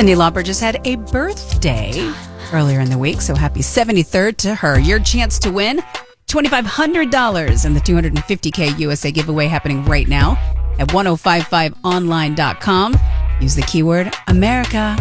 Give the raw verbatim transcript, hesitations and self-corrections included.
Cyndi Lauper just had a birthday earlier in the week, so happy seventy-third to her. Your chance to win two thousand five hundred dollars in the two hundred fifty K U S A giveaway happening right now at ten fifty-five online dot com. Use the keyword America.